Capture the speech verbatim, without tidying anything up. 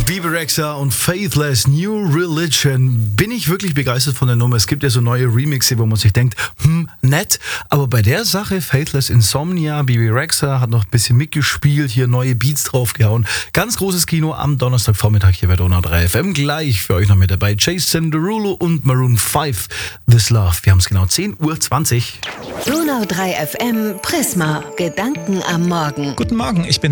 Bebe Rexha und Faithless New Religion. Bin ich wirklich begeistert von der Nummer. Es gibt ja so neue Remixe, wo man sich denkt, hm, nett. Aber bei der Sache Faithless Insomnia, Bebe Rexha hat noch ein bisschen mitgespielt, hier neue Beats draufgehauen. Ganz großes Kino am Donnerstagvormittag hier bei Donau drei F M. Gleich für euch noch mit dabei Jason Derulo und Maroon fünf, This Love. Wir haben es genau zehn Uhr zwanzig. Donau drei F M Prisma. Gedanken am Morgen. Guten Morgen, ich bin